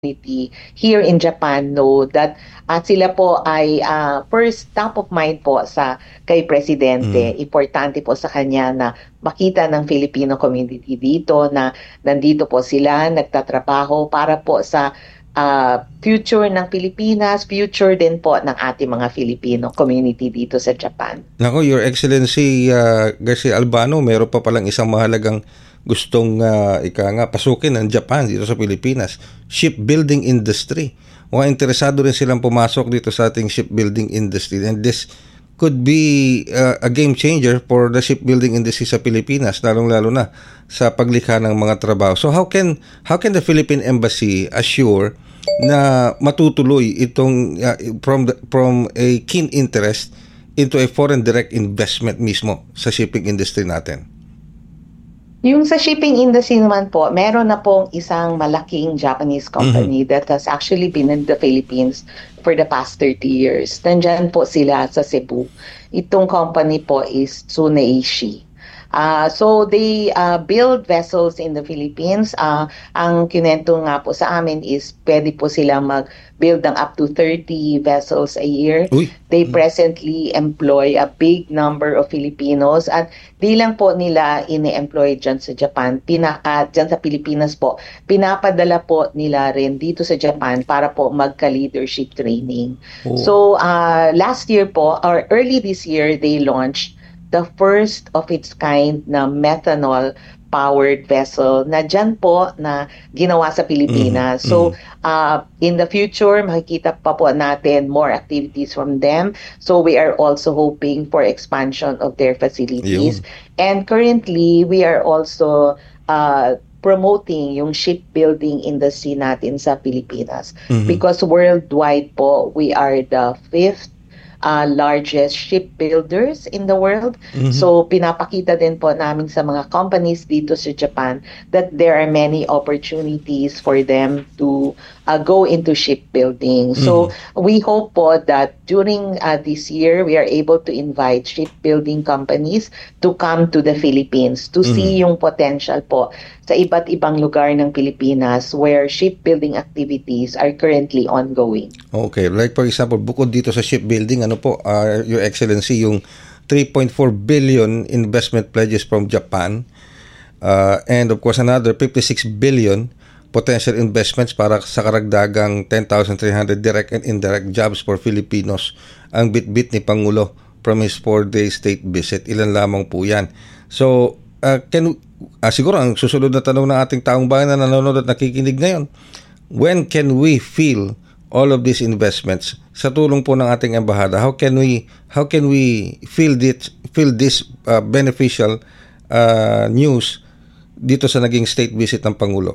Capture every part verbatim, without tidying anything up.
community here in Japan know that at sila po ay ah, first top of mind po sa kay Presidente. Mm. Importante po sa kanya na makita ng Filipino community dito na nandito po sila nagtatrabaho para po sa ah, future ng Pilipinas, future din po ng ating mga Filipino community dito sa Japan. Nako, Your Excellency uh, Garcia Albano, meron pa palang isang mahalagang gustong uh, ika nga pasukin ng Japan dito sa Pilipinas, shipbuilding industry. Mga interesado rin silang pumasok dito sa ating shipbuilding industry, and this could be uh, a game changer for the shipbuilding industry sa Pilipinas, lalong-lalo na sa paglikha ng mga trabaho. So how can how can the Philippine Embassy assure na matutuloy itong uh, from the, from a keen interest into a foreign direct investment mismo sa shipping industry natin? Yung sa shipping industry naman po, meron na pong isang malaking Japanese company that has actually been in the Philippines for the past thirty years. Nandyan po sila sa Cebu. Itong company po is Tsuneishi. Uh, so they uh, build vessels in the Philippines. Uh, ang kinento nga po sa amin is pwede po sila mag-build ng up to thirty vessels a year. Uy. They presently employ a big number of Filipinos at di lang po nila ini-employ dyan sa Japan, pinaka, dyan sa Pilipinas po, pinapadala po nila rin dito sa Japan para po magka-leadership training. Oh. So uh, last year po, or early this year, they launched the first of its kind na methanol powered vessel na dyan po na ginawa sa Pilipinas. Mm-hmm. So, uh, in the future, makikita pa po natin more activities from them. So, we are also hoping for expansion of their facilities. Yun. And currently, we are also uh, promoting yung shipbuilding industry natin sa Pilipinas. Mm-hmm. Because worldwide po, we are the fifth Uh, largest shipbuilders in the world. Mm-hmm. So pinapakita din po namin sa mga companies dito sa Japan that there are many opportunities for them to uh, go into shipbuilding. Mm-hmm. So we hope po that during uh, this year we are able to invite shipbuilding companies to come to the Philippines to mm-hmm. see yung potential po sa iba't ibang lugar ng Pilipinas where shipbuilding activities are currently ongoing. Okay, like for example, bukod dito sa shipbuilding, ano po, uh, Your Excellency, yung three point four billion investment pledges from Japan, uh, and of course another fifty-six billion potential investments para sa karagdagang ten thousand three hundred direct and indirect jobs for Filipinos ang bit-bit ni Pangulo from his four-day state visit. Ilan lamang po yan. So, uh, can, uh, siguro ang susunod na tanong ng ating taong bayan na nanonood at nakikinig ngayon, when can we feel all of these investments sa tulong po ng ating embahada? How can we how can we feel this feel this uh, beneficial uh, news dito sa naging state visit ng Pangulo?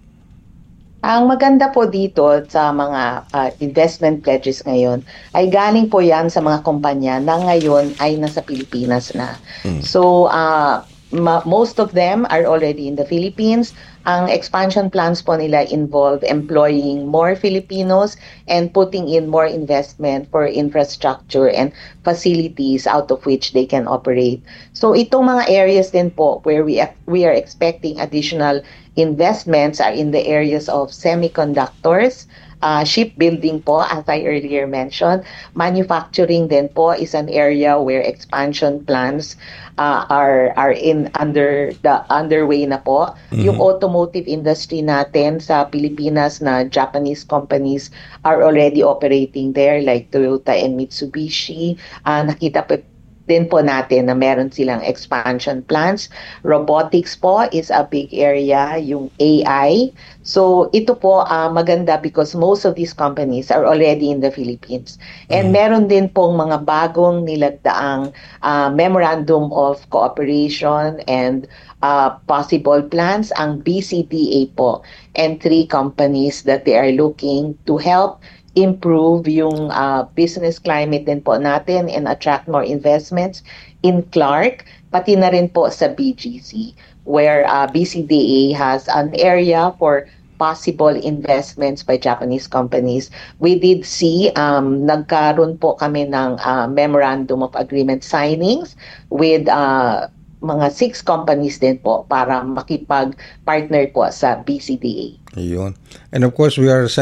Ang maganda po dito sa mga uh, investment pledges ngayon ay galing po yan sa mga kumpanya na ngayon ay nasa Pilipinas na. Mm. So, uh, ma- most of them are already in the Philippines. Ang expansion plans po nila involve employing more Filipinos and putting in more investment for infrastructure and facilities out of which they can operate. So itong mga areas din po where we we are expecting additional investments are in the areas of semiconductors, uh, shipbuilding po, as I earlier mentioned. Manufacturing din po is an area where expansion plans uh, are are in under the underway na po. Mm-hmm. Yung automotive industry natin sa Pilipinas na Japanese companies are already operating there like Toyota and Mitsubishi. Uh, nakita po din po natin na meron silang expansion plans. Robotics po is a big area, yung A I. So ito po uh, maganda because most of these companies are already in the Philippines. And mm-hmm. meron din pong mga bagong nilagdaang uh, memorandum of cooperation and uh, possible plans ang B C D A po and three companies that they are looking to help improve yung uh, business climate din po natin and attract more investments in Clark, pati na rin po sa B G C, where uh, B C D A has an area for possible investments by Japanese companies. We did see, um, nagkaroon po kami ng uh, memorandum of agreement signings with uh, mga six companies din po para makipag-partner po sa B C D A. Ayun. And of course, we are